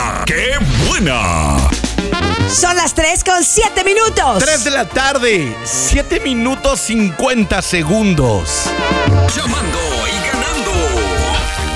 ¡La qué buena! Son las 3:07. 3 de la tarde, 7 minutos 50 segundos. Llamando